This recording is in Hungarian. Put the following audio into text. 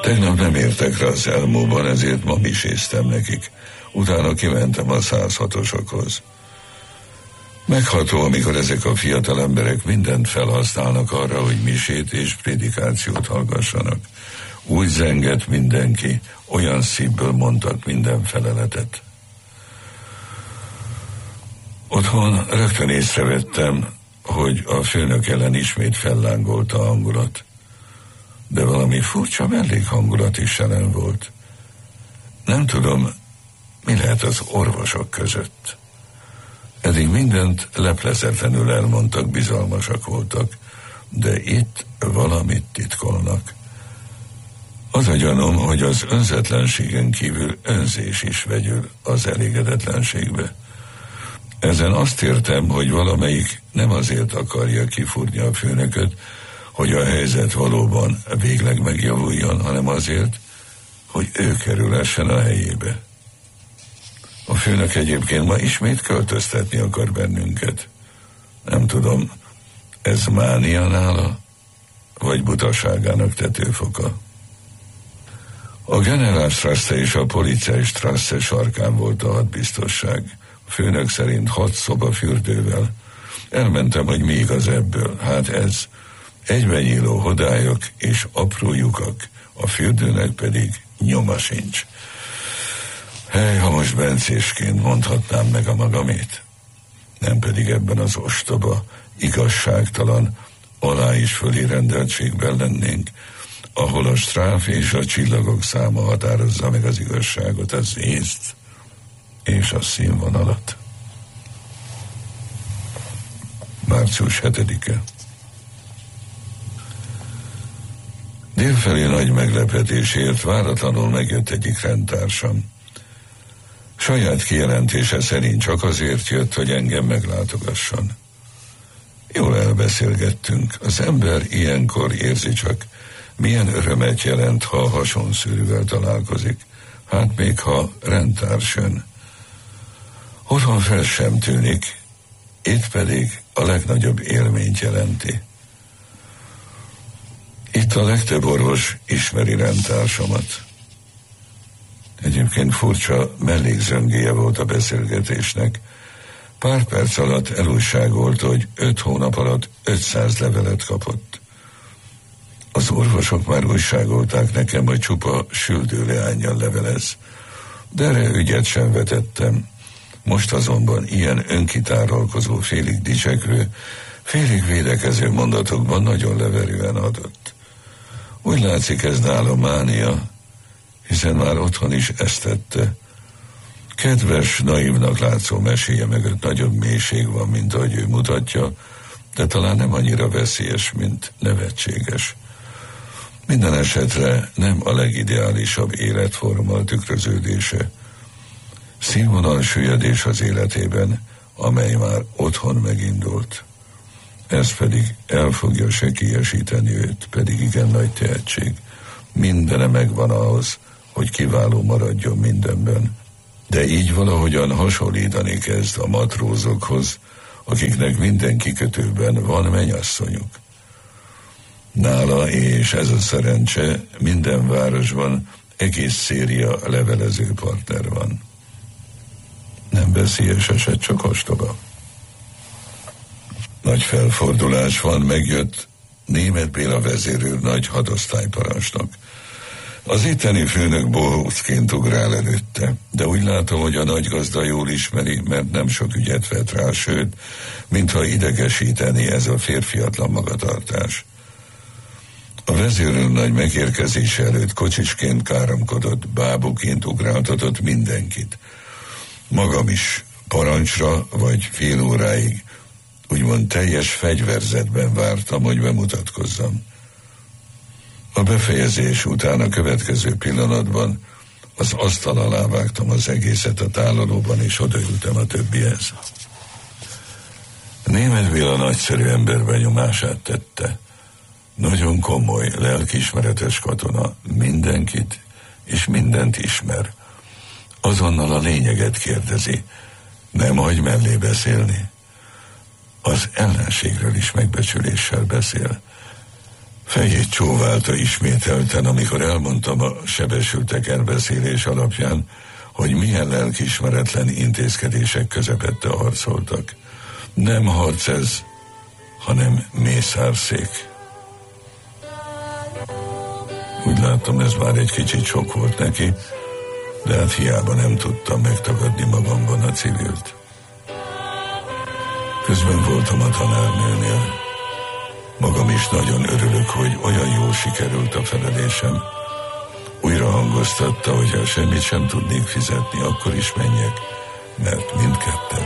Tegnap nem értek rá az Elmóban, ezért ma miséztem nekik. Utána kimentem a 106-osokhoz. Megható, amikor ezek a fiatal emberek mindent felhasználnak arra, hogy misét és prédikációt hallgassanak. Úgy zengett mindenki, olyan szívből mondtak minden feleletet. Otthon rögtön észrevettem, hogy a főnök ellen ismét fellángolt a hangulat. De valami furcsa mellékhangulat is jelen volt. Nem tudom, mi lehet az orvosok között. Eddig mindent leplezetlenül elmondtak, bizalmasak voltak, de itt valamit titkolnak. Az a gyanom, hogy az önzetlenségen kívül önzés is vegyül az elégedetlenségbe. Ezen azt értem, hogy valamelyik nem azért akarja kifúrni a főnököt, hogy a helyzet valóban végleg megjavuljon, hanem azért, hogy ő kerülhessen a helyébe. A főnök egyébként ma ismét költöztetni akar bennünket. Nem tudom, ez mánia nála, vagy butaságának tetőfoka. A Generálstrasse és a Polizeistrasse sarkán volt a hadbiztosság. A főnök szerint 6 szoba fürdővel. Elmentem, hogy mi igaz ebből. Hát ez, egybenyíló hodályok és apró lyukak, a fürdőnek pedig nyoma sincs. Hely, ha most bencésként mondhatnám meg a magamét, nem pedig ebben az ostoba, igazságtalan, alá is fölé rendeltségben lennénk, ahol a stráf és a csillagok száma határozza meg az igazságot, az észt és a színvonalat. Március 7-e. Délfelé nagy meglepetésért váratlanul megjött egyik rendtársam. Saját kijelentése szerint csak azért jött, hogy engem meglátogasson. Jól elbeszélgettünk. Az ember ilyenkor érzi csak, milyen örömet jelent, ha hasonszőrűvel találkozik. Hát még ha rendtárs jön. Otthon fel sem tűnik, itt pedig a legnagyobb élményt jelenti. Itt a legtöbb orvos ismeri rendtársamat. Egyébként furcsa mellékzöngéje volt a beszélgetésnek. Pár perc alatt elújságolta, hogy 5 hónap alatt 500 levelet kapott. Az orvosok már újságolták nekem, hogy csupa süldőleánnyal levelez, de erre ügyet sem vetettem. Most azonban ilyen önkitáralkozó, félig dicsekvő, félig védekező mondatokban nagyon leverően adott. Úgy látszik, ez nála mánia, hiszen már otthon is ezt tette. Kedves, naívnak látszó meséje mögött nagyobb mélység van, mint ahogy ő mutatja, de talán nem annyira veszélyes, mint nevetséges. Minden esetre nem a legideálisabb életforma tükröződése. Színvonal süllyedés az életében, amely már otthon megindult. Ez pedig el fogja sekélyesíteni őt, pedig igen nagy tehetség. Mindene megvan ahhoz, hogy kiváló maradjon mindenben. De így valahogyan hasonlítani kezd a matrózokhoz, akiknek minden kikötőben van mennyasszonyuk. Nála, és ez a szerencse, minden városban egész széria levelező partner van. Nem veszélyes eset, csak ostoba. Nagy felfordulás van, megjött Németh Béla vezérőr nagy hadosztályparancsnok. Az itteni főnök bohócként ugrál előtte, de úgy látom, hogy a nagygazda jól ismeri, mert nem sok ügyet vet rá, sőt, mintha idegesíteni ez a férfiatlan magatartás. A vezérőrnagy megérkezése előtt kocsisként káromkodott, bábuként ugráltatott mindenkit. Magam is parancsra vagy fél óráig úgymond teljes fegyverzetben vártam, hogy bemutatkozzam. A befejezés után a következő pillanatban az asztal alá vágtam az egészet a tálalóban, és odaültem a többihez. Németh Béla nagyszerű ember benyomását tette. Nagyon komoly, lelkiismeretes katona, mindenkit és mindent ismer. Azonnal a lényeget kérdezi, nem hagy mellé beszélni. Az ellenségről is megbecsüléssel beszél. Fejét csóválta ismételten, amikor elmondtam a sebesültek elbeszélés alapján, hogy milyen lelkiismeretlen intézkedések közepette harcoltak. Nem harc ez, hanem mészárszék. Úgy láttam, ez már egy kicsit sok volt neki, de hát hiába nem tudtam megtagadni magamban a civilt. Közben voltam a tanárnőnél. Magam is nagyon örülök, hogy olyan jól sikerült a felelésem. Újra hangoztatta, hogy ha semmit sem tudnék fizetni, akkor is menjek, mert mindketten